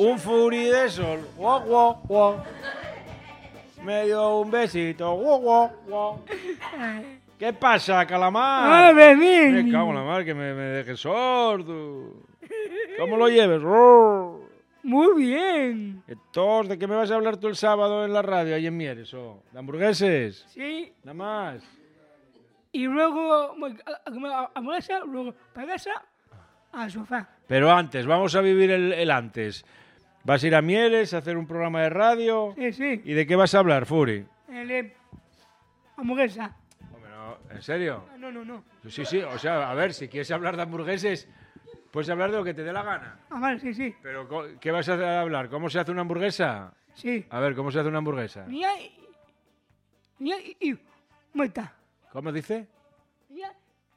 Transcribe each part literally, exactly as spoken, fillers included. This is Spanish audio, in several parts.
Un Furi de sol. Guau, guau, guau. Me dio un besito. Guau, guau, guau. ¿Qué pasa, calamar? ¡Ah, bebé! Me cago en la mar, que me, me dejes sordo. ¿Cómo lo lleves? Rrr. Muy bien. Entonces, ¿de qué me vas a hablar tú el sábado en la radio, ahí en Mieres? ¿O de hamburgueses? Sí. Nada más. Y luego voy a a comer a hamburguesa, luego para casa, al sofá. Pero antes, vamos a vivir el, el antes. ¿Vas a ir a Mieres a hacer un programa de radio? Sí, sí. ¿Y de qué vas a hablar, Furi? El de hamburguesa. Hombre, no, ¿en serio? Ah, No, no, no. Sí, sí, o sea, a ver, si quieres hablar de hamburgueses, puedes hablar de lo que te dé la gana. Ah, vale, sí, sí. Pero, co- ¿qué vas a hablar? ¿Cómo se hace una hamburguesa? Sí. A ver, ¿cómo se hace una hamburguesa? Mira y... Mira y... y muerta. ¿Cómo dice? Mira...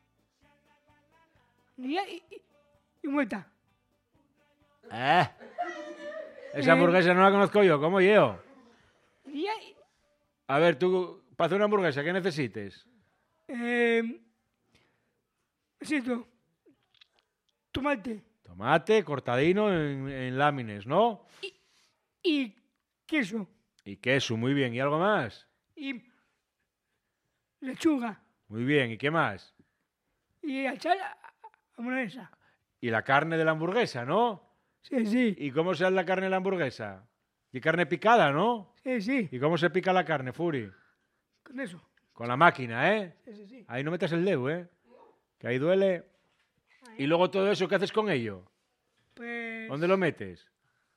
Mira y... y, y muerta. ¿Eh? Esa Eh. hamburguesa no la conozco yo, ¿cómo yo? Mira y... A ver, tú, para hacer una hamburguesa, ¿qué necesites? Eh... Necesito... Tomate. Tomate cortadino en, en lámines, ¿no? Y queso. Y queso, muy bien. ¿Y algo más? Y... Lechuga. Muy bien. ¿Y qué más? Y echar a hamburguesa. Y la carne de la hamburguesa, ¿no? Sí, sí. ¿Y cómo se hace la carne de la hamburguesa? Y carne picada, ¿no? Sí, sí. ¿Y cómo se pica la carne, Furi? Con eso. Con la máquina, ¿eh? Sí, sí, sí. Ahí no metas el dedo, ¿eh? Que ahí duele. ¿Y luego todo eso qué haces con ello? Pues... ¿Dónde lo metes?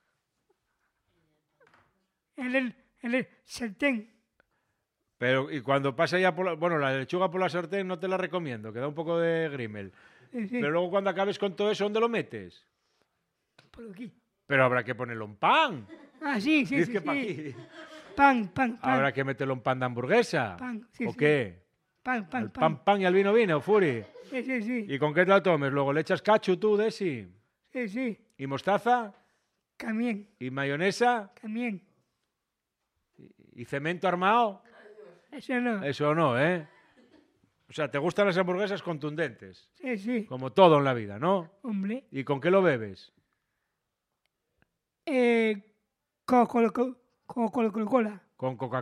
En el... En el sartén. Pero, y cuando pasa ya por la... Bueno, la lechuga por la sartén no te la recomiendo, que da un poco de grimel. Sí, sí. Pero luego cuando acabes con todo eso, ¿dónde lo metes? Por aquí. Pero habrá que ponerlo en pan. Ah, sí, sí, Dices sí. que pa' sí. aquí. Pan, pan, pan. Habrá que meterlo en pan de hamburguesa. Pan, sí, ¿O sí. qué? Pan, pan, Al pan. pan, pan y al vino vino, Furi. Sí, sí, sí. ¿Y con qué te la tomes? Luego le echas cachu tú, Desi. Sí, sí. ¿Y mostaza? También, ¿Y mayonesa? también. ¿Y cemento armado? Eso no. Eso no, ¿eh? O sea, ¿te gustan las hamburguesas contundentes? Sí, sí. Como todo en la vida, ¿no? Hombre. ¿Y con qué lo bebes? Eh... Coca-Cola. Coca-Cola. Con Coca-Cola.